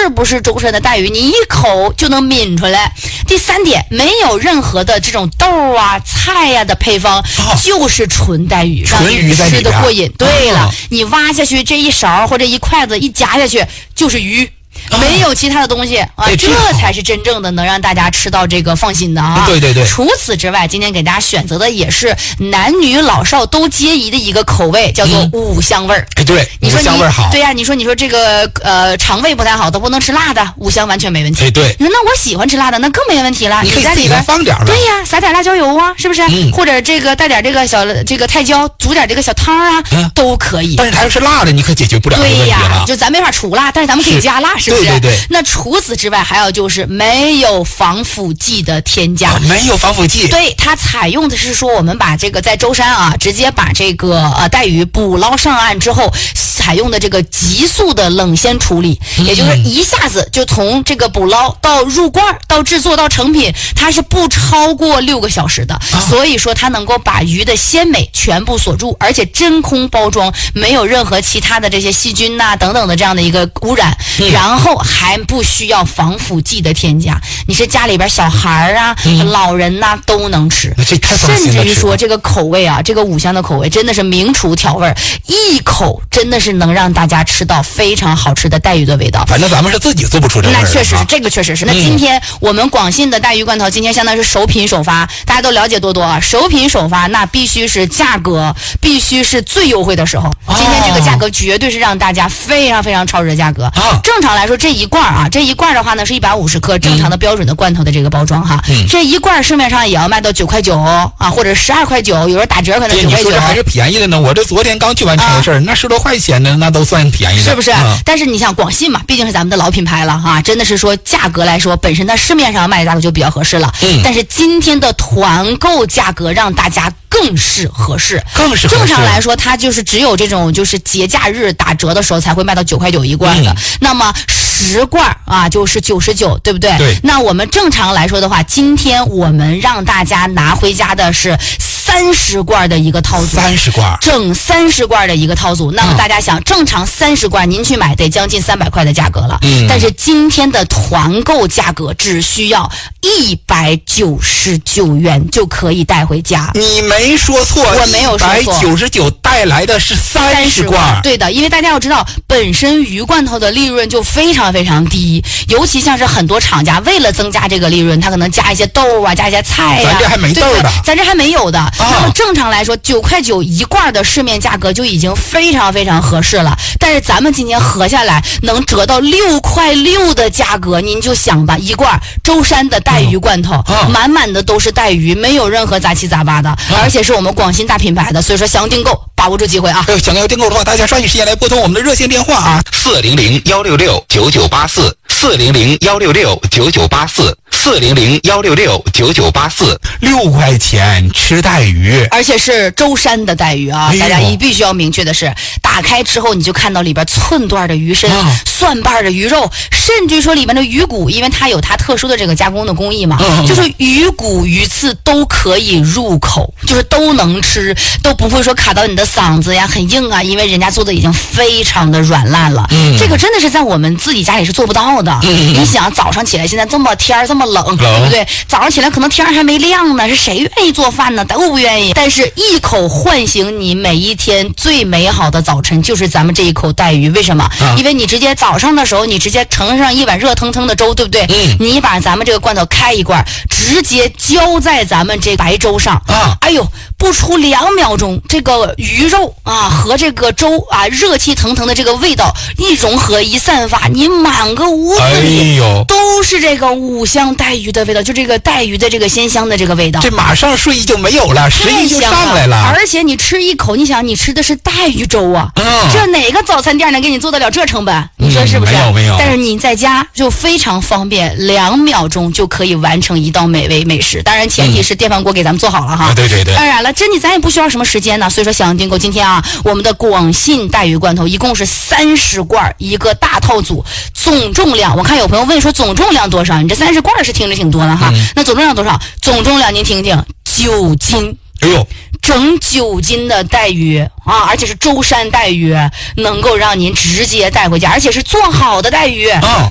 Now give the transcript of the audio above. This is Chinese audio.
是不是舟山的带鱼，你一口就能抿出来。第三点，没有任何的这种豆啊、菜呀的配方，就是纯带鱼，让你吃的过瘾。对了，你挖下去这一勺或者一筷子一夹下去就是鱼。没有其他的东西啊，这才是真正的能让大家吃到这个放心的啊！ 对对对。 除此之外，今天给大家选择的也是男女老少都皆宜的一个口味，叫做五香味儿。 对，五香味儿好。 对呀，你说这个肠胃不太好都不能吃辣的，五香完全没问题。 对。 你说那我喜欢吃辣的，那更没问题了。 你在里边放点吧。 对呀，撒点辣椒油啊，是不是？或者这个带点这个小泰椒，煮点这个小汤啊，都可以。 但是它要是辣的，你可解决不了这个问题了。 对呀，就咱没法除辣，但是咱们可以加辣，是不是？ 对。 那除此之外，还有就是没有防腐剂的添加， 没有防腐剂。 对，它采用的是说，我们把这个在舟山啊，直接把这个带鱼捕捞上岸之后，采用的这个急速的冷鲜处理，也就是一下子就从这个捕捞到入罐到制作到成品，它是不超过6个小时的，所以说它能够把鱼的鲜美全部锁住，而且真空包装，没有任何其他的这些细菌呐等等的这样的一个污染，然后还不需要防腐剂的添加，你是家里边小孩啊、老人呐都能吃， 这太放心了。 甚至于说这个口味啊，这个五香的口味真的是名厨调味，一口真的是能让大家吃到非常好吃的带鱼的味道。 反正咱们是自己做不出这味儿。 那确实是，这个确实是。那今天我们广信的带鱼罐头，今天相当于是首品首发，大家都了解多多啊。首品首发，那必须是价格必须是最优惠的时候。今天这个价格绝对是让大家非常非常超值的价格。正常来说，这一罐的话呢是150克，正常的标准的罐头的这个包装哈。这一罐市面上也要卖到9块9啊，或者12块9，有时候打折可能9块9。 你说这还是便宜的呢？我这昨天刚去完成的事儿，那10多块钱呢，那都算便宜的， 是不是？但是你想广信嘛，毕竟是咱们的老品牌了哈，真的是说价格来说，本身在市面上卖的价格就比较合适了。但是今天的团购价格让大家更是合适。正常来说，它就是只有这种就是节假日打折的时候才会卖到9块9一罐的。那么10罐啊，就是99，对不对？ 对。 那我们正常来说的话，今天我们让大家拿回家的是30罐的一个套组 ，30罐， 整30罐的一个套组。那么大家想，正常30罐您去买得将近300块的价格了，但是今天的团购价格只需要199元就可以带回家。 你没说错， 我没有说错 ，199带来的是30罐。 对的，因为大家要知道，本身鱼罐头的利润就非常非常低，尤其像是很多厂家为了增加这个利润，他可能加一些豆啊，加一些菜呀， 咱这还没豆的， 咱这还没有的。那么正常来说，9块9一罐的市面价格就已经非常非常合适了。但是咱们今天合下来能折到6块6的价格，您就想吧，一罐舟山的带鱼罐头，满满的都是带鱼，没有任何杂七杂八的，而且是我们广信大品牌的，所以说想要订购，把握住机会啊！ 想要订购的话，大家抓紧时间来拨通我们的热线电话啊，400-166-9984，400-166-9984，400-166-9984，6块钱吃带鱼， 而且是舟山的带鱼啊！大家必须要明确的是，打开之后你就看到里边寸段的鱼身、蒜瓣的鱼肉，甚至说里面的鱼骨，因为它有它特殊的这个加工的工艺嘛，就是鱼骨鱼刺都可以入口，就是都能吃，都不会说卡到你的嗓子呀，很硬啊，因为人家做的已经非常的软烂了。这个真的是在我们自己家里是做不到的。你想早上起来，现在这么天儿这么冷，对不对？早上起来可能天还没亮呢，是谁愿意做饭呢？都不愿意。但是一口唤醒你每一天最美好的早晨，就是咱们这一口带鱼。为什么？因为你直接早上的时候，你直接盛上一碗热腾腾的粥，对不对？你把咱们这个罐头开一罐，直接浇在咱们这白粥上，哎呦，不出2秒钟，这个鱼肉啊和这个粥啊热气腾腾的这个味道一融合一散发，你满个屋子里都是这个五香带鱼的味道，就这个带鱼的这个鲜香的这个味道， 这马上睡意就没有了，食欲就上来了。 而且你吃一口，你想你吃的是带鱼粥啊，这哪个早餐店能给你做得了这成本？你说是不是？ 没有。 但是你在家就非常方便，2秒钟就可以完成一道美味美食。当然前提是电饭锅给咱们做好了哈。 对。 当然了，咱也不需要什么时间呢，所以说想要订购今天啊，我们的广信带鱼罐头一共是30罐一个大套组，总重量我看有朋友问说总重量多少？你这30罐是听着挺多了哈。那总重量多少？总重量您听听，9斤。 哎呦， 整9斤的带鱼啊，而且是舟山带鱼，能够让您直接带回家，而且是做好的带鱼。